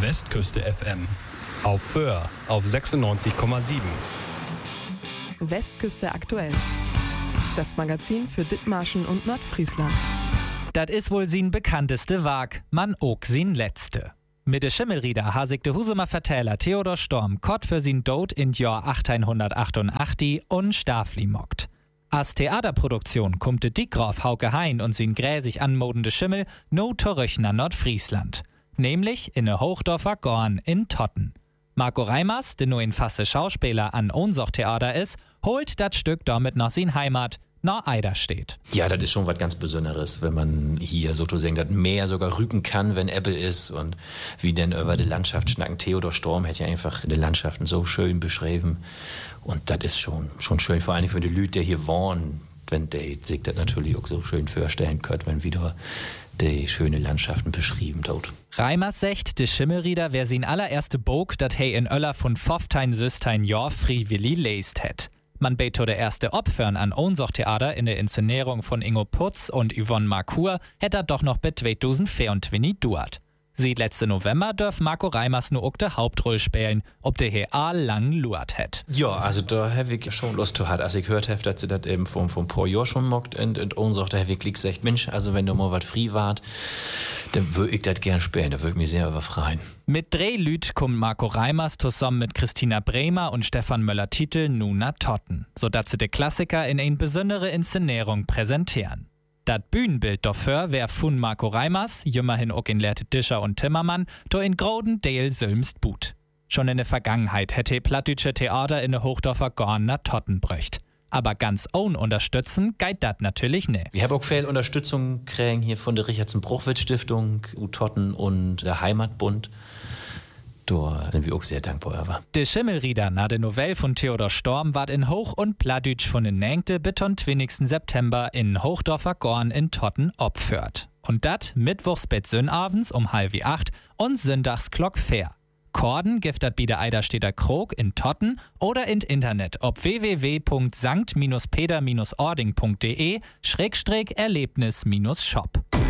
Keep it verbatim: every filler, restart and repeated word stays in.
Westküste F M. Auf Föhr auf sechsundneunzig Komma sieben. Westküste aktuell. Das Magazin für Dithmarschen und Nordfriesland. Das ist wohl sin bekannteste Wag, man ook sin letzte. Mit de Schimmelrieder hasig de Husumer Vertäler Theodor Storm Kott für sin Tod in Jahr achtzehnhundertachtundachtzig und Stafli mockt. As Theaterproduktion kommt de Dickgraf Hauke Hein und sin gräsig anmodende Schimmel no torröch nach Nordfriesland. Nämlich in ne Hochdorfer Gorn in Totten. Marco Reimers, der nur in fasse Schauspieler an Ohnsoch-Theater ist, holt das Stück damit nach sin Heimat, nach Eiderstedt. Ja, das ist schon was ganz Besonderes, wenn man hier sozusagen das Meer sogar rücken kann, wenn Ebbe ist und wie denn über die Landschaft schnacken. Theodor Storm hat ja einfach die Landschaften so schön beschrieben und das ist schon, schon schön, vor allem für die Leute, die hier wohnen, wenn die sich das natürlich auch so schön vorstellen können, wenn wieder die schöne Landschaften beschrieben dort. Reimers sagt, de Schimmelrieder wär sin allererste Bog, dat he in Öller von Foftein Süstein Jahr frivillig leist het. Man beto der erste Opfern an Ohnsoch-Theater in der Inszenierung von Ingo Putz und Yvonne Marcour hätt er doch noch bis zweitausendvierundzwanzig duart. Sieht letzte November dürf Marco Reimers nur auch de Hauptrolle spielen, ob der hier all lang luart het. Ja, also da habe ich schon Lust zu hat, als ich gehört habe, dass sie das eben vom, vom paar Jahr schon mockt und, und Ohnsoch, da habe ich gesagt, Mensch, also wenn du mal was frei wart, dann würde ich das gern spielen, da würde ich mich sehr überfreien. Mit drei Lüt kommt Marco Reimers zusammen mit Christina Bremer und Stefan Möller-Titel nun nach Totten, sodass sie de Klassiker in eine besondere Inszenierung präsentieren. Das Bühnenbild dafür wär von Marco Reimers, jümmerhin auch in Lehrte Discher und Timmermann, do in Groden Dale Sülmst But. Schon in der Vergangenheit hätte plattdütsche Theater in der Hochdorfer Gorn nach Totten bröcht. Aber ganz ohne unterstützen geht das natürlich nicht. Ich habe auch viel Unterstützung kriegen hier von der Richardson-Bruchwitz-Stiftung, U Totten und der Heimatbund. Da sind wir auch sehr dankbar. Aber. De Schimmelrieder na de Novelle von Theodor Storm ward in Hoch- und Plattdütsch von den Nängte bis zum zwanzigsten September in Hochdorfer Gorn in Totten opführt. Und dat mittwochs bet Sönnabends um halb wie acht und sündags klock fair. Korden gibt dat bi de Eiderstedter Krog in Totten oder in Internet ob w w w punkt sankt peter ording punkt de schrägstrich erlebnis shop.